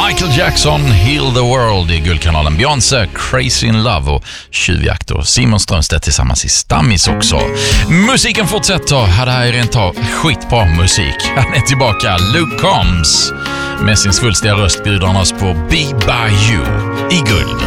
Michael Jackson, Heal the World i Guldkanalen. Beyoncé, Crazy in Love och Tjuvjakt och Simon Strömstedt tillsammans i Stammis också. Musiken fortsätter. Det här är rent av skitbra musik. Han är tillbaka, Luke Combs. Med sin svulstiga röst bjuder han oss på Be By You i Guld.